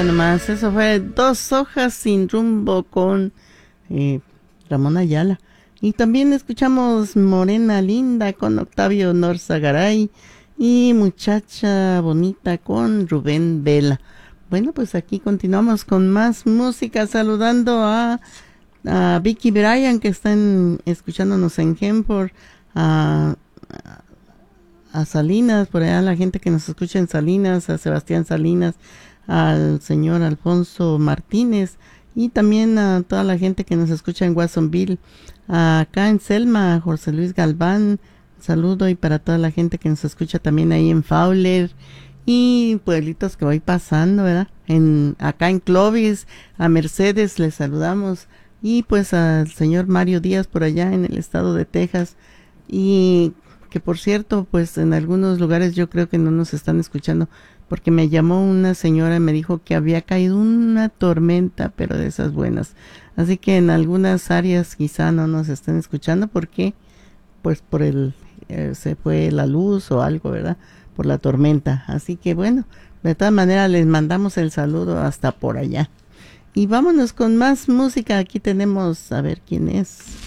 nomás, eso fue Dos hojas sin rumbo con Ramón Ayala. Y también escuchamos Morena Linda con Octavio Norzagaray y Muchacha Bonita con Rubén Vela. Bueno, pues aquí continuamos con más música, saludando a Vicky Bryan, que están escuchándonos en Genford, a Salinas, por allá la gente que nos escucha en Salinas, a Sebastián Salinas, al señor Alfonso Martínez, y también a toda la gente que nos escucha en Watsonville, acá en Selma, a José Luis Galván, saludo, y para toda la gente que nos escucha también ahí en Fowler y pueblitos que voy pasando, ¿verdad? Acá en Clovis, a Mercedes les saludamos, y pues al señor Mario Díaz por allá en el estado de Texas, y que por cierto, pues en algunos lugares yo creo que no nos están escuchando, porque me llamó una señora y me dijo que había caído una tormenta, pero de esas buenas. Así que en algunas áreas quizá no nos estén escuchando porque pues por se fue la luz o algo, ¿verdad? Por la tormenta. Así que bueno, de todas maneras les mandamos el saludo hasta por allá. Y vámonos con más música. Aquí tenemos, a ver quién es.